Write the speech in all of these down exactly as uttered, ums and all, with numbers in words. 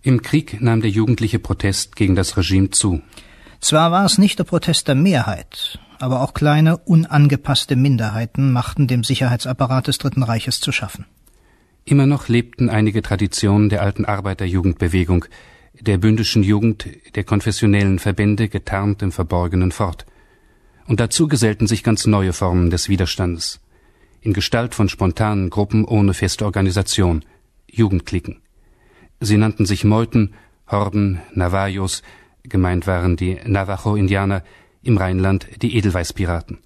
Im Krieg nahm der jugendliche Protest gegen das Regime zu. Zwar war es nicht der Protest der Mehrheit, aber auch kleine, unangepasste Minderheiten machten dem Sicherheitsapparat des Dritten Reiches zu schaffen. Immer noch lebten einige Traditionen der alten Arbeiterjugendbewegung, der bündischen Jugend, der konfessionellen Verbände getarnt im Verborgenen fort. Und dazu gesellten sich ganz neue Formen des Widerstandes, in Gestalt von spontanen Gruppen ohne feste Organisation, Jugendklicken. Sie nannten sich Meuten, Horden, Navajos, gemeint waren die Navajo-Indianer, im Rheinland die Edelweißpiraten.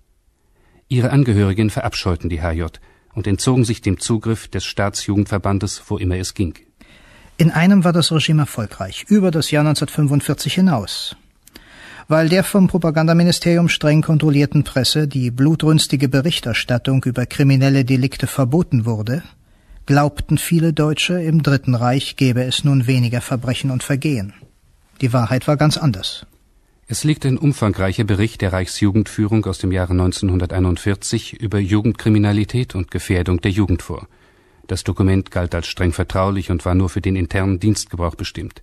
Ihre Angehörigen verabscheuten die H J und entzogen sich dem Zugriff des Staatsjugendverbandes, wo immer es ging. In einem war das Regime erfolgreich, über das Jahr neunzehnhundertfünfundvierzig hinaus. Weil der vom Propagandaministerium streng kontrollierten Presse die blutrünstige Berichterstattung über kriminelle Delikte verboten wurde, glaubten viele Deutsche, im Dritten Reich gäbe es nun weniger Verbrechen und Vergehen. Die Wahrheit war ganz anders. Es liegt ein umfangreicher Bericht der Reichsjugendführung aus dem Jahre neunzehnhunderteinundvierzig über Jugendkriminalität und Gefährdung der Jugend vor. Das Dokument galt als streng vertraulich und war nur für den internen Dienstgebrauch bestimmt.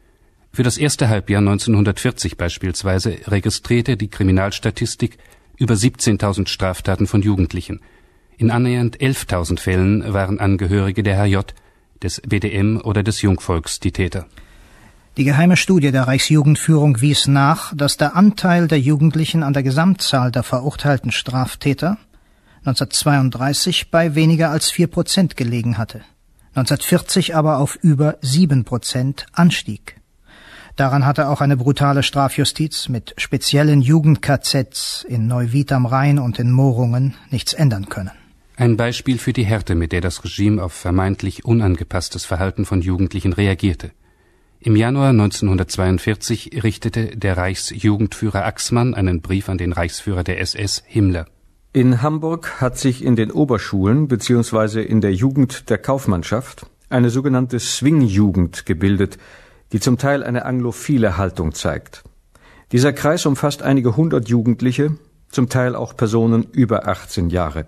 Für das erste Halbjahr neunzehnhundertvierzig beispielsweise registrierte die Kriminalstatistik über siebzehntausend Straftaten von Jugendlichen. In annähernd elftausend Fällen waren Angehörige der H J, des B D M oder des Jungvolks die Täter. Die geheime Studie der Reichsjugendführung wies nach, dass der Anteil der Jugendlichen an der Gesamtzahl der verurteilten Straftäter neunzehnhundertzweiunddreißig bei weniger als vier Prozent gelegen hatte, neunzehnhundertvierzig aber auf über sieben Prozent anstieg. Daran hatte auch eine brutale Strafjustiz mit speziellen Jugend-K Zs in Neuwied am Rhein und in Mohrungen nichts ändern können. Ein Beispiel für die Härte, mit der das Regime auf vermeintlich unangepasstes Verhalten von Jugendlichen reagierte. Im Januar neunzehnhundertzweiundvierzig richtete der Reichsjugendführer Axmann einen Brief an den Reichsführer der S S, Himmler. In Hamburg hat sich in den Oberschulen bzw. in der Jugend der Kaufmannschaft eine sogenannte Swing-Jugend gebildet, die zum Teil eine anglophile Haltung zeigt. Dieser Kreis umfasst einige hundert Jugendliche, zum Teil auch Personen über achtzehn Jahre.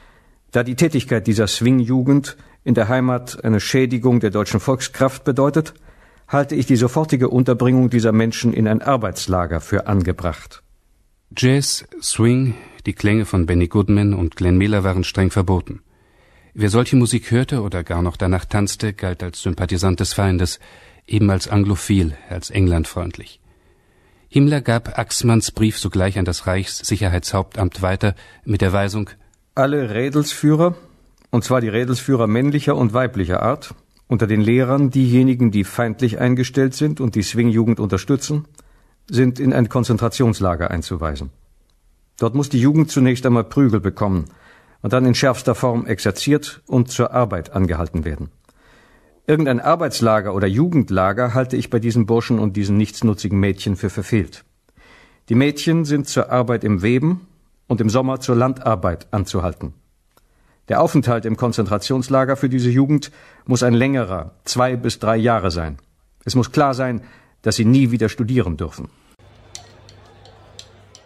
Da die Tätigkeit dieser Swing-Jugend in der Heimat eine Schädigung der deutschen Volkskraft bedeutet, halte ich die sofortige Unterbringung dieser Menschen in ein Arbeitslager für angebracht. Jazz, Swing, die Klänge von Benny Goodman und Glenn Miller waren streng verboten. Wer solche Musik hörte oder gar noch danach tanzte, galt als Sympathisant des Feindes, eben als anglophil, als englandfreundlich. Himmler gab Axmanns Brief sogleich an das Reichssicherheitshauptamt weiter mit der Weisung: Alle Rädelsführer, und zwar die Rädelsführer männlicher und weiblicher Art, unter den Lehrern diejenigen, die feindlich eingestellt sind und die Swing-Jugend unterstützen, sind in ein Konzentrationslager einzuweisen. Dort muss die Jugend zunächst einmal Prügel bekommen und dann in schärfster Form exerziert und zur Arbeit angehalten werden. Irgendein Arbeitslager oder Jugendlager halte ich bei diesen Burschen und diesen nichtsnutzigen Mädchen für verfehlt. Die Mädchen sind zur Arbeit im Weben und im Sommer zur Landarbeit anzuhalten. Der Aufenthalt im Konzentrationslager für diese Jugend muss ein längerer, zwei bis drei Jahre sein. Es muss klar sein, dass sie nie wieder studieren dürfen.